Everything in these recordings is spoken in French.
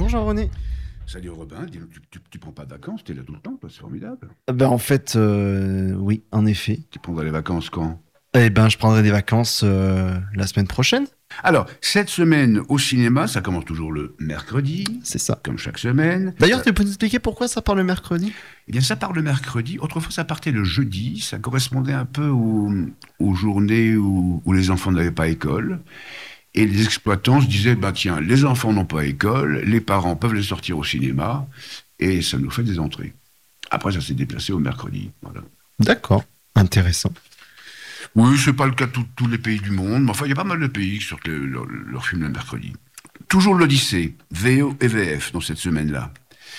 Bonjour Jean-René. Salut Robin, dis-moi, tu prends pas de vacances, t'es là tout le temps, toi, c'est formidable. En fait, oui, en effet. Tu prendras les vacances quand? Je prendrai des vacances la semaine prochaine. Alors, cette semaine au cinéma, ça commence toujours le mercredi, C'est ça. comme chaque semaine. D'ailleurs, tu peux nous expliquer pourquoi ça part le mercredi? Eh bien, ça part le mercredi. Autrefois, ça partait le jeudi. Ça correspondait un peu aux journées où les enfants n'avaient pas école. Et les exploitants se disaient, bah tiens, les enfants n'ont pas école, les parents peuvent les sortir au cinéma, et ça nous fait des entrées. Après, ça s'est déplacé au mercredi. Voilà. D'accord, intéressant. Oui, c'est pas le cas de tous les pays du monde, mais enfin, il y a pas mal de pays qui sortent leur film le mercredi. Toujours l'Odyssée, VO et VF, dans cette semaine-là.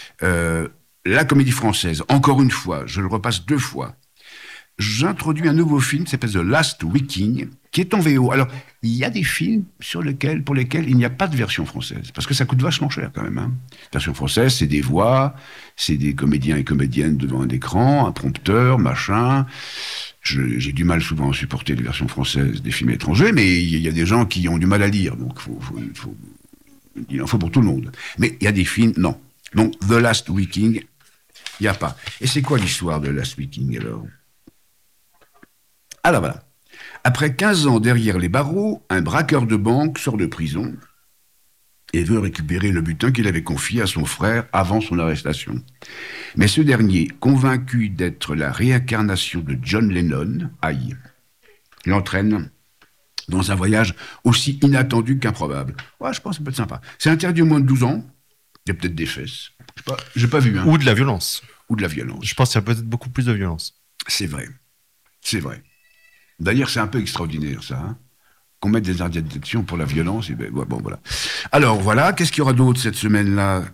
La Comédie Française, encore une fois, je le repasse 2 fois. J'introduis un nouveau film qui s'appelle The Last Viking, qui est en VO. Alors, il y a des films pour lesquels il n'y a pas de version française, parce que ça coûte vachement cher quand même. Version française, c'est des voix, c'est des comédiens et comédiennes devant un écran, un prompteur, machin. J'ai du mal souvent à supporter les versions françaises des films étrangers, mais il y a des gens qui ont du mal à lire, donc il en faut pour tout le monde. Mais il y a des films, non. Donc, The Last Viking, il n'y a pas. Et c'est quoi l'histoire de The Last Viking, alors? Alors voilà. Après 15 ans derrière les barreaux, un braqueur de banque sort de prison et veut récupérer le butin qu'il avait confié à son frère avant son arrestation. Mais ce dernier, convaincu d'être la réincarnation de John Lennon, l'entraîne dans un voyage aussi inattendu qu'improbable. Ouais, je pense que ça peut être sympa. C'est interdit au moins de 12 ans. Il y a peut-être des fesses. J'ai pas vu. Ou de la violence. Ou de la violence. Je pense qu'il y a peut-être beaucoup plus de violence. C'est vrai. C'est vrai. D'ailleurs, c'est un peu extraordinaire, ça. Qu'on mette des interdictions pour la violence. Et bon, voilà. Alors, voilà. Qu'est-ce qu'il y aura d'autre cette semaine-là?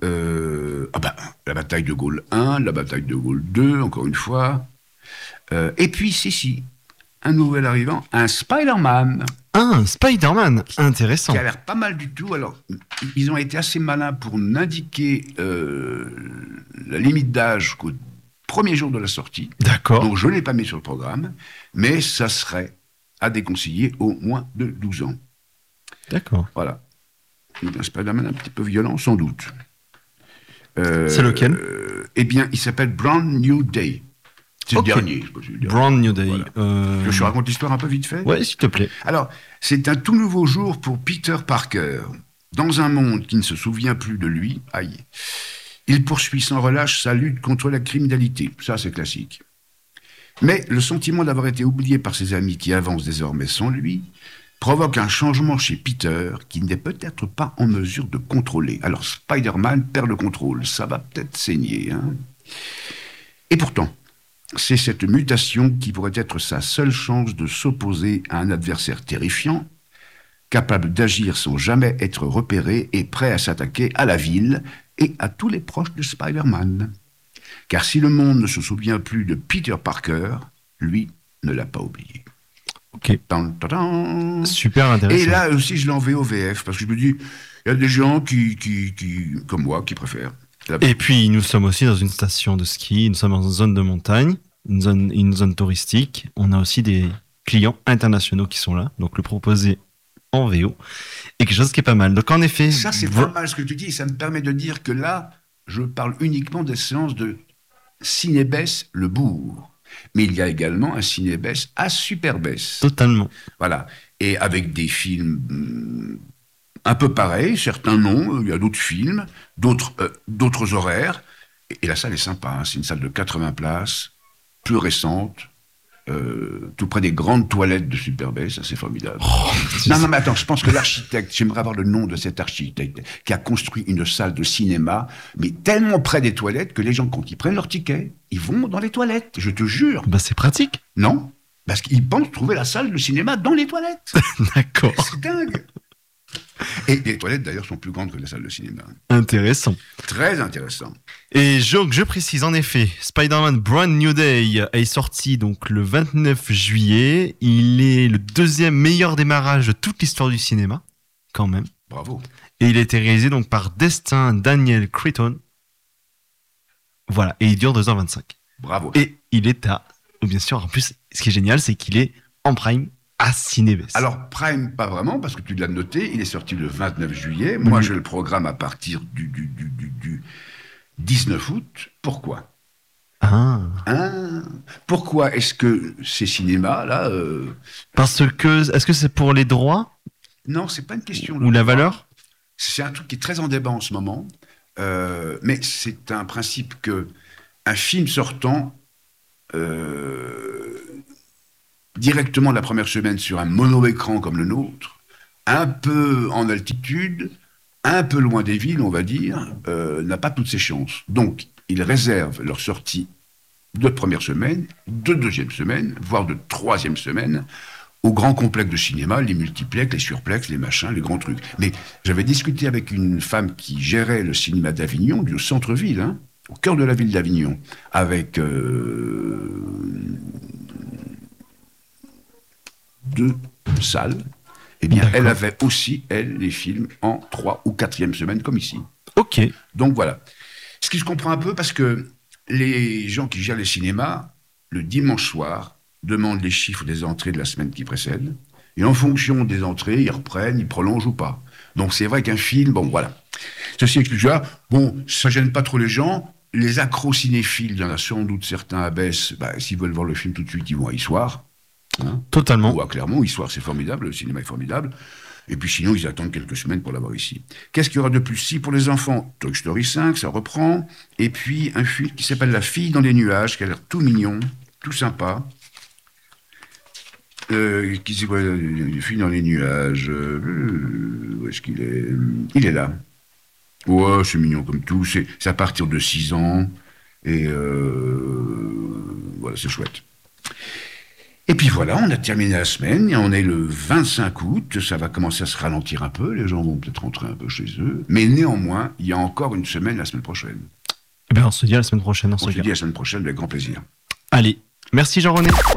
La bataille de Gaulle 1, la bataille de Gaulle 2, encore une fois. Et puis, un nouvel arrivant, un Spider-Man. Un Spider-Man, intéressant. Qui a l'air pas mal du tout. Alors, ils ont été assez malins pour n'indiquer la limite d'âge qu'au premier jour de la sortie. D'accord. Donc, je ne l'ai pas mis sur le programme, mais ça serait à déconseiller au moins de 12 ans. D'accord. Voilà. Donc, un Spider-Man un petit peu violent, sans doute. C'est lequel? Eh bien, il s'appelle Brand New Day. C'est le dernier. Brand New Day. Voilà. Je raconte l'histoire un peu vite fait? Ouais, s'il te plaît. Alors, c'est un tout nouveau jour pour Peter Parker. Dans un monde qui ne se souvient plus de lui, il poursuit sans relâche sa lutte contre la criminalité. Ça, c'est classique. Mais le sentiment d'avoir été oublié par ses amis qui avancent désormais sans lui provoque un changement chez Peter qu'il n'est peut-être pas en mesure de contrôler. Alors Spider-Man perd le contrôle. Ça va peut-être saigner. Et pourtant, c'est cette mutation qui pourrait être sa seule chance de s'opposer à un adversaire terrifiant, capable d'agir sans jamais être repéré et prêt à s'attaquer à la ville et à tous les proches de Spider-Man. Car si le monde ne se souvient plus de Peter Parker, lui ne l'a pas oublié. Ok. Super intéressant. Et là aussi, je l'ai en VOVF, parce que je me dis, il y a des gens qui comme moi, qui préfèrent. Et puis, nous sommes aussi dans une station de ski, nous sommes dans une zone de montagne, une zone touristique. On a aussi des clients internationaux qui sont là, donc le proposer en VO est quelque chose qui est pas mal. Donc en effet... Ça, c'est pas mal ce que tu dis, ça me permet de dire que là, je parle uniquement des séances de Cinébès Le Bourg. Mais il y a également un Cinébès à Superbès. Totalement. Voilà. Et avec des films un peu pareils, certains non, il y a d'autres films, d'autres horaires. Et la salle est sympa, c'est une salle de 80 places, plus récente, tout près des grandes toilettes de Superbès, ça c'est formidable. Non, mais attends, je pense que l'architecte, j'aimerais avoir le nom de cet architecte qui a construit une salle de cinéma, mais tellement près des toilettes que les gens, quand ils prennent leur ticket, ils vont dans les toilettes, je te jure. C'est pratique. Non, parce qu'ils pensent trouver la salle de cinéma dans les toilettes. D'accord. C'est dingue. Et les toilettes, d'ailleurs, sont plus grandes que la salle de cinéma. Intéressant. Très intéressant. Et je précise, en effet, Spider-Man Brand New Day est sorti donc le 29 juillet. Il est le 2e meilleur démarrage de toute l'histoire du cinéma, quand même. Bravo. Et il a été réalisé donc par Destin Daniel Cretton. Voilà, et il dure 2h25. Bravo. Et il est bien sûr, en plus, ce qui est génial, c'est qu'il est en prime à Cinébès. Alors, Prime, pas vraiment, parce que tu l'as noté, il est sorti le 29 juillet. Moi, je le programme à partir du 19 août. Pourquoi ? Pourquoi est-ce que ces cinémas-là... Parce que... Est-ce que c'est pour les droits ? Non, c'est pas une question... Ou la valeur ? C'est un truc qui est très en débat en ce moment. Mais c'est un principe que un film sortant directement la première semaine sur un mono-écran comme le nôtre, un peu en altitude, un peu loin des villes, on va dire, n'a pas toutes ses chances. Donc, ils réservent leur sortie de première semaine, de deuxième semaine, voire de troisième semaine, aux grands complexes de cinéma, les multiplex, les surplex, les machins, les grands trucs. Mais j'avais discuté avec une femme qui gérait le cinéma d'Avignon, du centre-ville, hein, au cœur de la ville d'Avignon, avec 2 salles. Eh bien, D'accord. elle avait aussi, elle, les films en 3 ou 4e semaine, comme ici. Ok. Donc voilà. Ce qui se comprend un peu parce que les gens qui gèrent les cinémas, le dimanche soir, demandent les chiffres des entrées de la semaine qui précède. Et en fonction des entrées, ils reprennent, ils prolongent ou pas. Donc c'est vrai qu'un film, bon voilà. Ceci explique ça. Bon, ça gêne pas trop les gens. Les accros cinéphiles, il y en a sans doute certains à Besse, s'ils veulent voir le film tout de suite, ils vont à Issoire. Hein, Totalement. ou à Clermont. Issoire, c'est formidable, le cinéma est formidable. Et puis sinon, ils attendent quelques semaines pour l'avoir ici. Qu'est-ce qu'il y aura de plus? Si pour les enfants, Toy Story 5, ça reprend. Et puis un film qui s'appelle La fille dans les nuages, qui a l'air tout mignon, tout sympa. Qui c'est quoi? La fille dans les nuages. Où est-ce qu'il est? Il est là. Ouais, c'est mignon comme tout. C'est à partir de 6 ans. Et voilà, c'est chouette. Et puis voilà, on a terminé la semaine, et on est le 25 août, ça va commencer à se ralentir un peu, les gens vont peut-être rentrer un peu chez eux, mais néanmoins, il y a encore une semaine la semaine prochaine. Eh bien, on se dit à la semaine prochaine. On se dit à la semaine prochaine avec grand plaisir. Allez, merci Jean-René.